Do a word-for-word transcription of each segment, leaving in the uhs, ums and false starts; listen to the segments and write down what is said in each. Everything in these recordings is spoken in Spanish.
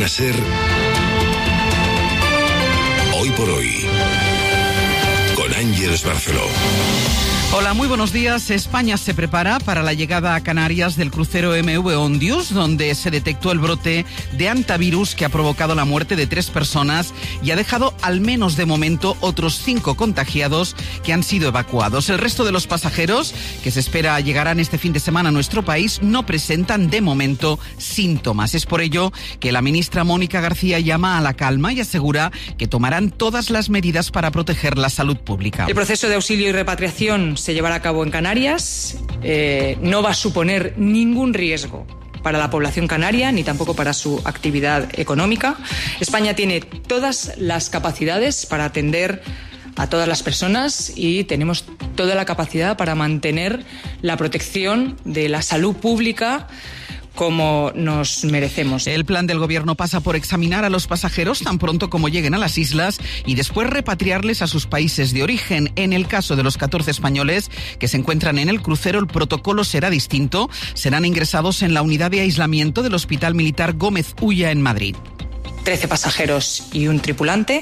Cadena SER, Hoy por Hoy, con Ángeles Barceló. Hola, muy buenos días. España se prepara para la llegada a Canarias del crucero M V Ondius, donde se detectó el brote de hantavirus que ha provocado la muerte de tres personas y ha dejado al menos de momento otros cinco contagiados que han sido evacuados. El resto de los pasajeros, que se espera llegarán este fin de semana a nuestro país, no presentan de momento síntomas. Es por ello que la ministra Mónica García llama a la calma y asegura que tomarán todas las medidas para proteger la salud pública. El proceso de auxilio y repatriación se llevará a cabo en Canarias. Eh, no va a suponer ningún riesgo para la población canaria, ni tampoco para su actividad económica. España tiene todas las capacidades para atender a todas las personas y tenemos toda la capacidad para mantener la protección de la salud pública como nos merecemos. El plan del gobierno pasa por examinar a los pasajeros tan pronto como lleguen a las islas y después repatriarles a sus países de origen. En el caso de los catorce españoles que se encuentran en el crucero, el protocolo será distinto. Serán ingresados en la unidad de aislamiento del Hospital Militar Gómez Ulla en Madrid. trece pasajeros y un tripulante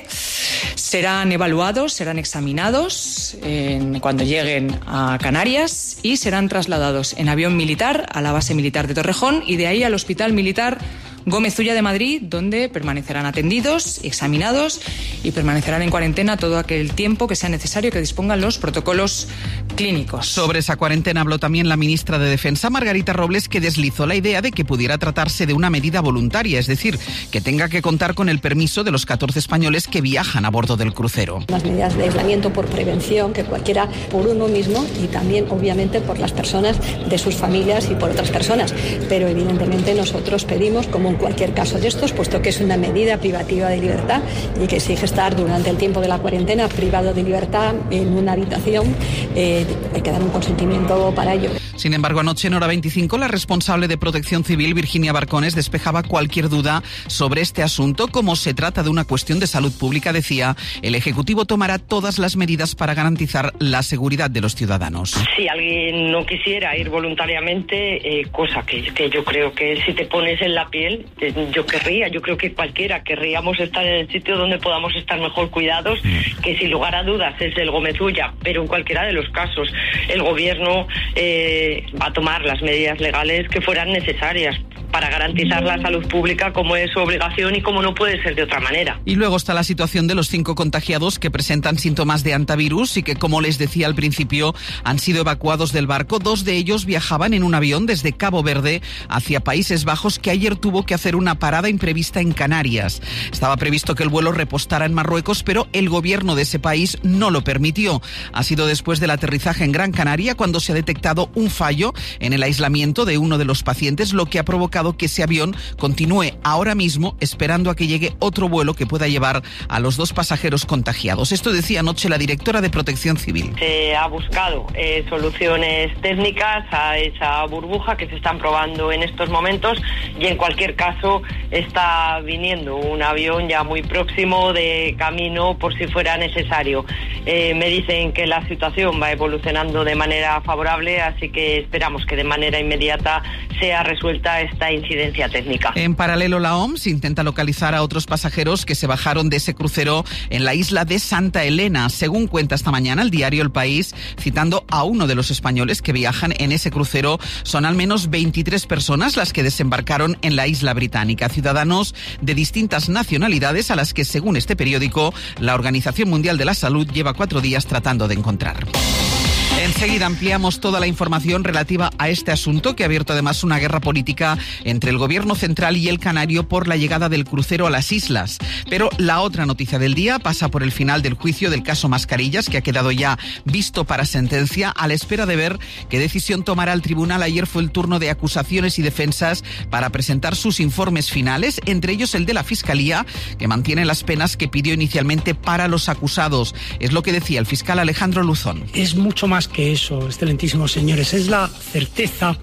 serán evaluados, serán examinados en, cuando lleguen a Canarias y serán trasladados en avión militar a la base militar de Torrejón y de ahí al Hospital Militar Gómez Ulla de Madrid, donde permanecerán atendidos, examinados y permanecerán en cuarentena todo aquel tiempo que sea necesario que dispongan los protocolos clínicos. Sobre esa cuarentena habló también la ministra de Defensa, Margarita Robles, que deslizó la idea de que pudiera tratarse de una medida voluntaria, es decir, que tenga que contar con el permiso de los catorce españoles que viajan a bordo del crucero. Las medidas de aislamiento por prevención, que cualquiera por uno mismo y también obviamente por las personas de sus familias y por otras personas, pero evidentemente nosotros pedimos, como en cualquier caso de estos, puesto que es una medida privativa de libertad y que exige estar durante el tiempo de la cuarentena privado de libertad en una habitación, eh, hay que dar un consentimiento para ello. Sin embargo, anoche en Hora veinticinco, la responsable de Protección Civil, Virginia Barcones, despejaba cualquier duda sobre este asunto. Como se trata de una cuestión de salud pública, decía, el Ejecutivo tomará todas las medidas para garantizar la seguridad de los ciudadanos. Si alguien no quisiera ir voluntariamente, eh, cosa que, que yo creo que si te pones en la piel, eh, yo querría, yo creo que cualquiera querríamos estar en el sitio donde podamos estar mejor cuidados, que sin lugar a dudas es el Gómez Ulla, pero en cualquiera de los casos el Gobierno eh, va a tomar las medidas legales que fueran necesarias para garantizar la salud pública, como es su obligación y como no puede ser de otra manera. Y luego está la situación de los cinco contagiados que presentan síntomas de hantavirus y que, como les decía al principio, han sido evacuados del barco. Dos de ellos viajaban en un avión desde Cabo Verde hacia Países Bajos, que ayer tuvo que hacer una parada imprevista en Canarias. Estaba previsto que el vuelo repostara en Marruecos, pero el gobierno de ese país no lo permitió. Ha sido después del aterrizaje en Gran Canaria cuando se ha detectado un fallo en el aislamiento de uno de los pacientes, lo que ha provocado que ese avión continúe ahora mismo esperando a que llegue otro vuelo que pueda llevar a los dos pasajeros contagiados. Esto decía anoche la directora de Protección Civil. Se ha buscado eh, soluciones técnicas a esa burbuja que se están probando en estos momentos y en cualquier caso está viniendo un avión ya muy próximo de camino por si fuera necesario. Eh, me dicen que la situación va evolucionando de manera favorable, así que esperamos que de manera inmediata sea resuelta esta incidencia técnica. En paralelo, la O M S intenta localizar a otros pasajeros que se bajaron de ese crucero en la isla de Santa Elena. Según cuenta esta mañana el diario El País, citando a uno de los españoles que viajan en ese crucero, son al menos veintitrés personas las que desembarcaron en la isla británica, ciudadanos de distintas nacionalidades a las que, según este periódico, la Organización Mundial de la Salud lleva cuatro días tratando de encontrar. Enseguida ampliamos toda la información relativa a este asunto, que ha abierto además una guerra política entre el gobierno central y el canario por la llegada del crucero a las islas. Pero la otra noticia del día pasa por el final del juicio del caso Mascarillas, que ha quedado ya visto para sentencia, a la espera de ver qué decisión tomará el tribunal. Ayer fue el turno de acusaciones y defensas para presentar sus informes finales, entre ellos el de la Fiscalía, que mantiene las penas que pidió inicialmente para los acusados. Es lo que decía el fiscal Alejandro Luzón. Es mucho más que eso, excelentísimos señores, es la certeza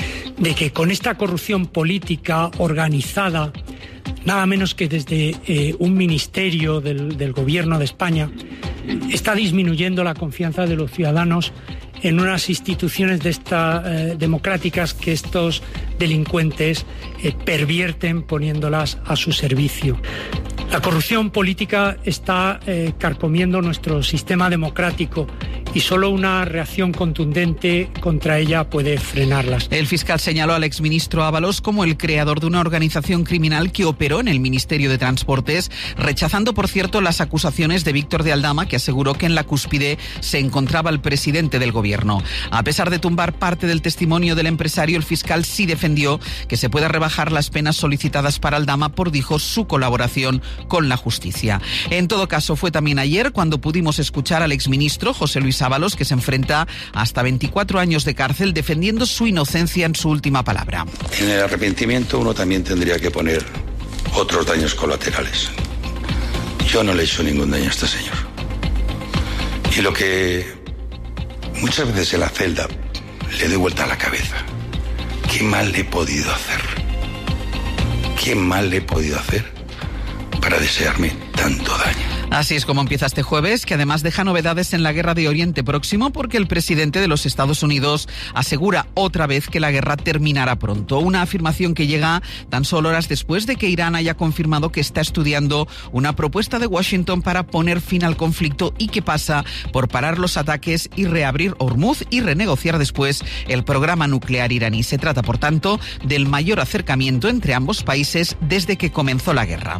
de que con esta corrupción política organizada, nada menos que desde eh, un ministerio del, del gobierno de España, está disminuyendo la confianza de los ciudadanos en unas instituciones de esta, eh, democráticas que estos delincuentes eh, pervierten poniéndolas a su servicio. La corrupción política está eh, carcomiendo nuestro sistema democrático y solo una reacción contundente contra ella puede frenarlas. El fiscal señaló al exministro Ábalos como el creador de una organización criminal que operó en el Ministerio de Transportes, rechazando, por cierto, las acusaciones de Víctor de Aldama, que aseguró que en la cúspide se encontraba el presidente del gobierno. A pesar de tumbar parte del testimonio del empresario, el fiscal sí defendió que se pueda rebajar las penas solicitadas para Aldama por, dijo, su colaboración con la justicia. En todo caso, fue también ayer cuando pudimos escuchar al exministro José Luis Ábalos, que se enfrenta hasta veinticuatro años de cárcel defendiendo su inocencia en su última palabra. En el arrepentimiento uno también tendría que poner otros daños colaterales. Yo no le he hecho ningún daño a este señor. Y lo que muchas veces en la celda le doy vuelta a la cabeza. ¿Qué mal le he podido hacer? ¿Qué mal le he podido hacer para desearme tanto daño? Así es como empieza este jueves, que además deja novedades en la guerra de Oriente Próximo, porque el presidente de los Estados Unidos asegura otra vez que la guerra terminará pronto. Una afirmación que llega tan solo horas después de que Irán haya confirmado que está estudiando una propuesta de Washington para poner fin al conflicto y que pasa por parar los ataques y reabrir Hormuz y renegociar después el programa nuclear iraní. Se trata, por tanto, del mayor acercamiento entre ambos países desde que comenzó la guerra.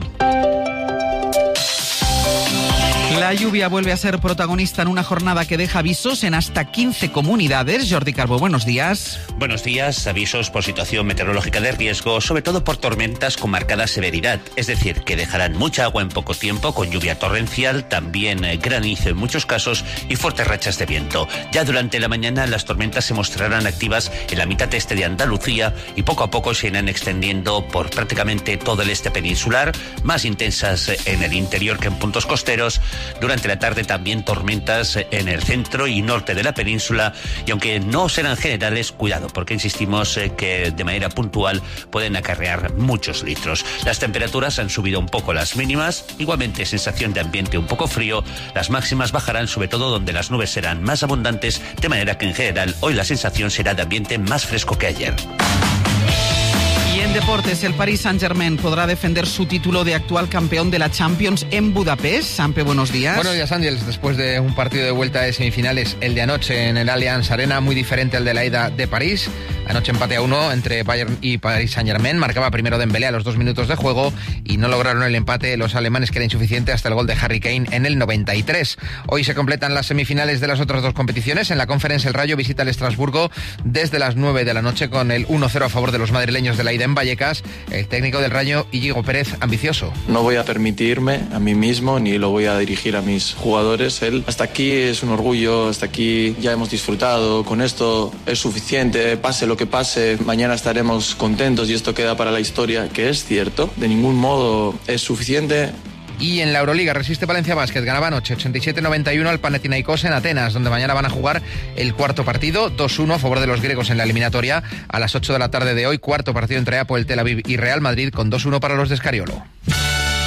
La lluvia vuelve a ser protagonista en una jornada que deja avisos en hasta quince comunidades. Jordi Calvo, buenos días. Buenos días. Avisos por situación meteorológica de riesgo, sobre todo por tormentas con marcada severidad. Es decir, que dejarán mucha agua en poco tiempo, con lluvia torrencial, también granizo en muchos casos y fuertes rachas de viento. Ya durante la mañana las tormentas se mostrarán activas en la mitad este de Andalucía y poco a poco se irán extendiendo por prácticamente todo el este peninsular, más intensas en el interior que en puntos costeros. Durante la tarde también tormentas en el centro y norte de la península, y aunque no serán generales, cuidado, porque insistimos que de manera puntual pueden acarrear muchos litros. Las temperaturas han subido un poco las mínimas, igualmente sensación de ambiente un poco frío. Las máximas bajarán sobre todo donde las nubes serán más abundantes, de manera que en general hoy la sensación será de ambiente más fresco que ayer. Y en deportes, el Paris Saint-Germain podrá defender su título de actual campeón de la Champions en Budapest. Sampe, buenos días. Buenos días, Ángels. Después de un partido de vuelta de semifinales, el de anoche en el Allianz Arena, muy diferente al de la ida de París. Anoche empate a uno entre Bayern y Paris Saint-Germain. Marcaba primero Dembélé a los dos minutos de juego y no lograron el empate los alemanes, que era insuficiente, hasta el gol de Harry Kane en el noventa y tres. Hoy se completan las semifinales de las otras dos competiciones. En la Conference, el Rayo visita el Estrasburgo desde las nueve de la noche con el uno cero a favor de los madrileños de la ida en Vallecas. El técnico del Rayo, Íñigo Pérez, ambicioso. No voy a permitirme a mí mismo ni lo voy a dirigir a mis jugadores. Él, hasta aquí es un orgullo, hasta aquí ya hemos disfrutado, con esto es suficiente, pase lo que pase, mañana estaremos contentos y esto queda para la historia, que es cierto, de ningún modo es suficiente. Y en la Euroliga resiste Valencia Basket, ganaba anoche ochenta y siete noventa y uno al Panathinaikos en Atenas, donde mañana van a jugar el cuarto partido, dos uno a favor de los griegos en la eliminatoria. A las ocho de la tarde de hoy, cuarto partido entre Apoel Tel Aviv y Real Madrid, con dos uno para los de Escariolo.